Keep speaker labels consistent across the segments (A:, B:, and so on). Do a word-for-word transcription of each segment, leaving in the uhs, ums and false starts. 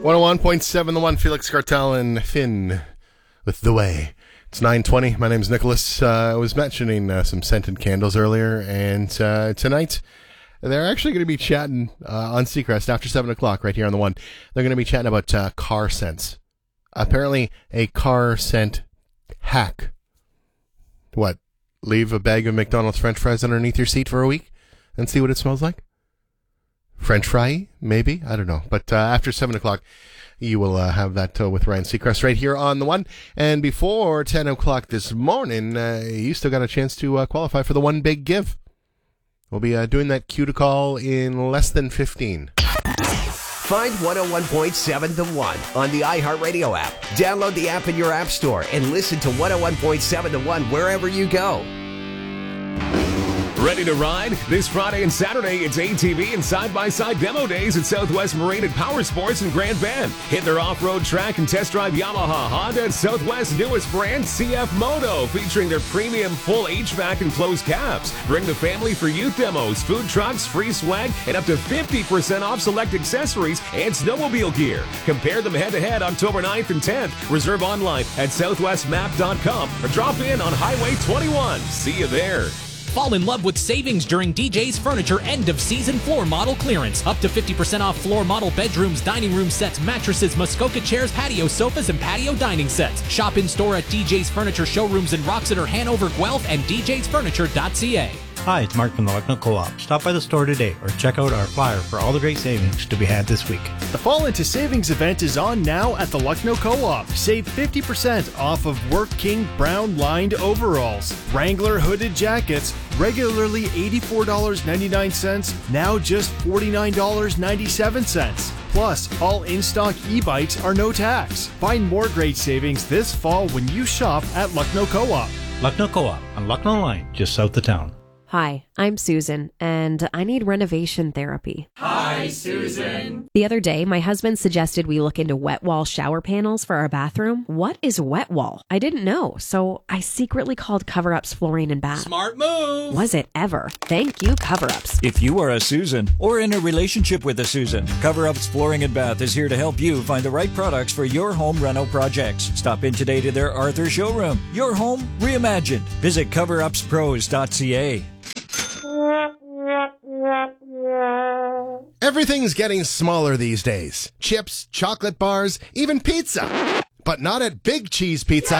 A: one oh one point seven The One, Felix Cartel and Finn with The Way. It's nine twenty. My name's Nicholas. Uh, I was mentioning uh, some scented candles earlier, and uh, tonight they're actually going to be chatting uh, on Seacrest after seven o'clock right here on The One. They're going to be chatting about uh, car scents. Apparently a car scent hack. What? Leave a bag of McDonald's French fries underneath your seat for a week and see what it smells like? French fry, maybe? I don't know. But uh, after seven o'clock, you will uh, have that uh, with Ryan Seacrest right here on The One. And before ten o'clock this morning, uh, you still got a chance to uh, qualify for the One Big Give. We'll be uh, doing that cue to call in less than fifteen.
B: Find one oh one point seven The One on the iHeartRadio app. Download the app in your app store and listen to one oh one point seven The One wherever you go.
C: Ready to ride? This Friday and Saturday, it's A T V and side-by-side demo days at Southwest Marine and Power Sports in Grand Bend. Hit their off-road track and test drive Yamaha, Honda, and Southwest's newest brand, C F Moto, featuring their premium full H V A C and closed cabs. Bring the family for youth demos, food trucks, free swag, and up to fifty percent off select accessories and snowmobile gear. Compare them head-to-head October ninth and tenth. Reserve online at southwest map dot com or drop in on Highway twenty-one. See you there.
D: Fall in love with savings during D J's Furniture end-of-season floor model clearance. Up to fifty percent off floor model bedrooms, dining room sets, mattresses, Muskoka chairs, patio sofas, and patio dining sets. Shop in-store at D J's Furniture showrooms in Roxeter, Hanover, Guelph, and d j's furniture dot c a.
E: Hi, it's Mark from the Lucknow Co-op. Stop by the store today or check out our flyer for all the great savings to be had this week.
F: The Fall Into Savings event is on now at the Lucknow Co-op. Save fifty percent off of Work King brown lined overalls, Wrangler hooded jackets, regularly eighty-four dollars and ninety-nine cents, now just forty-nine dollars and ninety-seven cents. Plus, all in-stock e-bikes are no tax. Find more great savings this fall when you shop at Lucknow Co-op.
E: Lucknow Co-op on Lucknow Line, just south of town.
G: Hi, I'm Susan, and I need renovation therapy.
H: Hi, Susan.
G: The other day, my husband suggested we look into wet wall shower panels for our bathroom. What is wet wall? I didn't know, so I secretly called Cover Ups Flooring and Bath.
H: Smart move.
G: Was it ever? Thank you, Cover Ups.
I: If you are a Susan or in a relationship with a Susan, Cover Ups Flooring and Bath is here to help you find the right products for your home reno projects. Stop in today to their Arthur showroom. Your home reimagined. Visit cover ups pros dot c a.
A: Everything's getting smaller these days. Chips, chocolate bars, even pizza. But not at Big Cheese Pizza.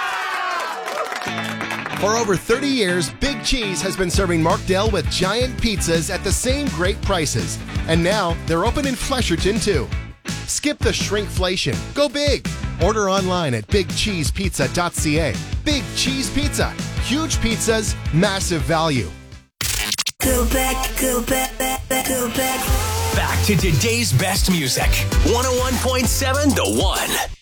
A: For over thirty years, Big Cheese has been serving Markdale with giant pizzas at the same great prices. And now they're open in Flesherton too. Skip the shrinkflation. Go big. Order online at big cheese pizza dot c a. Big Cheese Pizza. Huge pizzas, massive value.
J: Go back, go back, back, back, go back.
B: Back to today's best music. one oh one point seven The One.